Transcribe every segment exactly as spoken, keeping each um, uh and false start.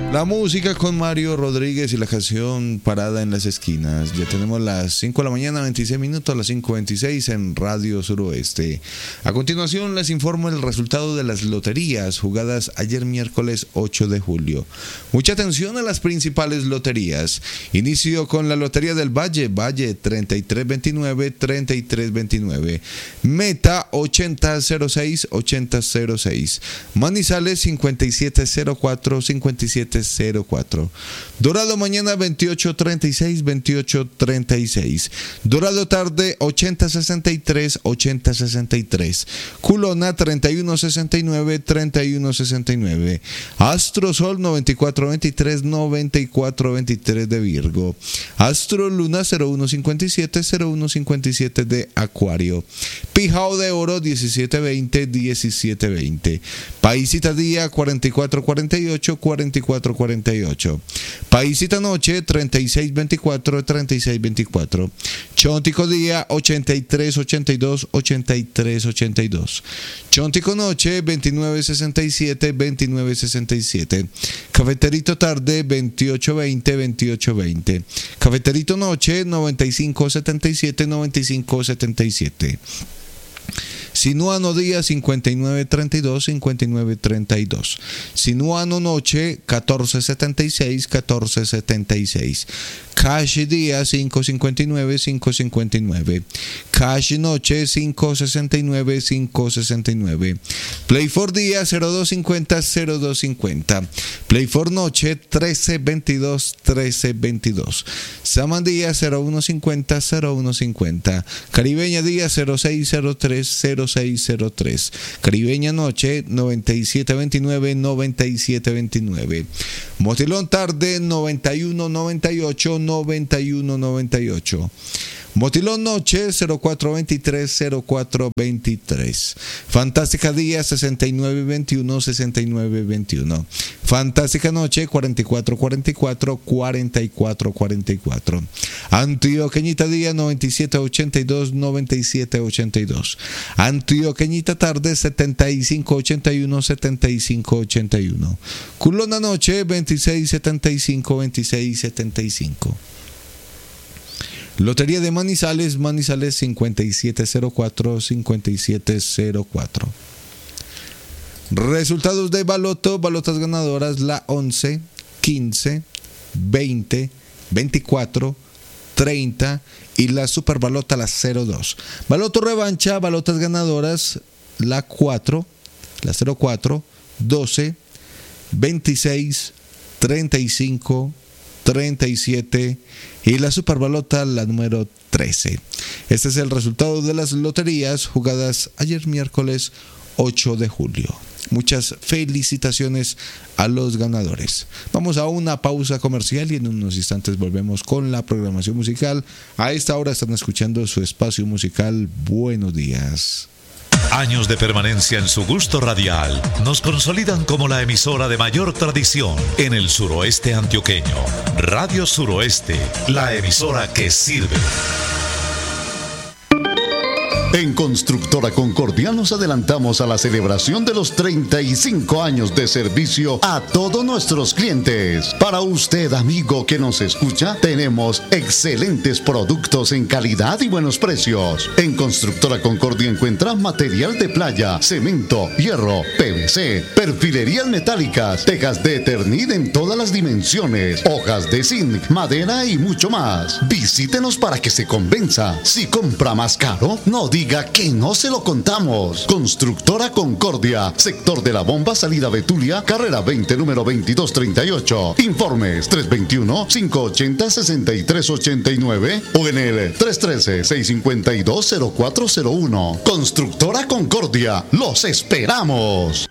La música con Mario Rodríguez y la canción Parada en las Esquinas. Ya tenemos las cinco de la mañana, veintiséis minutos, las cinco veintiséis en Radio Suroeste. A continuación les informo el resultado de las loterías jugadas ayer miércoles ocho de julio. Mucha atención a las principales loterías. Inicio con la Lotería del Valle, Valle treinta y tres veintinueve, treinta y tres veintinueve. Meta ochenta cero seis, ochenta cero seis. Manizales cincuenta y siete cero cuatro, cincuenta y siete cero cuatro. Dorado mañana veintiocho treinta y seis, veintiocho treinta y seis. Dorado tarde ochenta sesenta y tres, ochenta sesenta y tres. Culona treinta y uno sesenta y nueve, treinta y uno sesenta y nueve. Astro Sol noventa y cuatro veintitrés, noventa y cuatro veintitrés de Virgo. Astro Luna cero uno cincuenta y siete, cero uno cincuenta y siete de Acuario. Pijao de Oro diecisiete veinte, diecisiete veinte. Paisita Día cuarenta y cuatro cuarenta y ocho, cuarenta y cuatro cuarenta y ocho. Paisita Noche treinta y seis veinticuatro, treinta y seis veinticuatro. Chontico Día ochenta y tres ochenta y dos, ochenta y tres ochenta y dos. Chontico Noche veintinueve sesenta y siete, veintinueve sesenta y siete. Cafeterito Tarde veintiocho veinte, veintiocho veinte. Cafeterito Noche noventa y cinco setenta y siete, noventa y cinco setenta y siete. Sinuano Día cincuenta y nueve treinta y dos, cincuenta y nueve treinta y dos. Sinuano Noche catorce setenta y seis, catorce setenta y seis. Cash Día cinco cincuenta y nueve, cinco cincuenta y nueve. Cash Noche cinco sesenta y nueve, cinco sesenta y nueve. Play for Día cero dos cincuenta, cero dos cincuenta. Play for Noche trece veintidós, trece veintidós. Saman Día cero uno cincuenta, cero uno cincuenta. Caribeña Día cero seis cero tres, cero seis cero tres. Caribeña Noche noventa y siete veintinueve, noventa y siete veintinueve. Motilón Tarde noventa y uno noventa y ocho, noventa y uno noventa y ocho. Motilón Noche cero cuatro veintitrés, cero cuatro veintitrés. Fantástica Día sesenta y nueve veintiuno, sesenta y nueve veintiuno. Fantástica Noche cuarenta y cuatro cuarenta y cuatro, cuarenta y cuatro cuarenta y cuatro. Antioqueñita Día noventa y siete ochenta y dos, noventa y siete ochenta y dos. Antioqueñita Tarde setenta y cinco ochenta y uno, setenta y cinco ochenta y uno. Culona Noche veintiséis setenta y cinco, veintiséis setenta y cinco. Lotería de Manizales, Manizales cincuenta y siete cero cuatro, cincuenta y siete cero cuatro. Resultados de Baloto, balotas ganadoras, la once, quince, veinte, veinticuatro, treinta y la Superbalota, la cero dos. Baloto revancha, balotas ganadoras, la cuatro, la cero cuatro, doce, veintiséis, treinta y cinco, treinta y siete y la Superbalota, la número trece. Este es el resultado de las loterías jugadas ayer miércoles ocho de julio. Muchas felicitaciones a los ganadores. Vamos a una pausa comercial y en unos instantes volvemos con la programación musical. A esta hora están escuchando su espacio musical Buenos Días. Años de permanencia en su gusto radial nos consolidan como la emisora de mayor tradición en el suroeste antioqueño. Radio Suroeste, la emisora que sirve. En Constructora Concordia nos adelantamos a la celebración de los treinta y cinco años de servicio a todos nuestros clientes. Para usted, amigo que nos escucha, tenemos excelentes productos en calidad y buenos precios. En Constructora Concordia encuentra material de playa, cemento, hierro, P V C, perfilerías metálicas, tejas de Eternit en todas las dimensiones, hojas de zinc, madera y mucho más. Visítenos para que se convenza. Si compra más caro, no diga que no se lo contamos. Constructora Concordia, sector de la Bomba, salida Betulia, carrera veinte, número veintidós treinta y ocho. Informes tres dos uno, cinco ocho cero, seis tres ocho nueve o en el tres uno tres, seis cinco dos, cero cuatro cero uno. Constructora Concordia, los esperamos.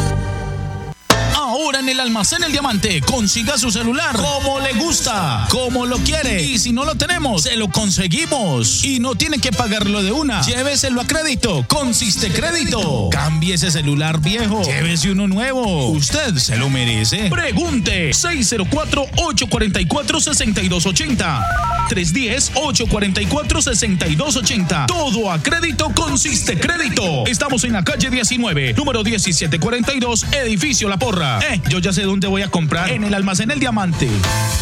Ahora en el Almacén El Diamante, consiga su celular como le gusta, como lo quiere. Y si no lo tenemos, se lo conseguimos. Y no tiene que pagarlo de una. Lléveselo a crédito, con Siste Crédito. Cambie ese celular viejo, llévese uno nuevo. Usted se lo merece. Pregunte seis cero cuatro, ocho cuatro cuatro, seis dos ocho cero. tres uno cero, ocho cuatro cuatro, seis dos ocho cero. Todo a crédito con Siste Crédito. Estamos en la calle diecinueve, número diecisiete cuarenta y dos, edificio La Porra, Yo ya sé dónde voy a comprar. En el Almacén El Diamante.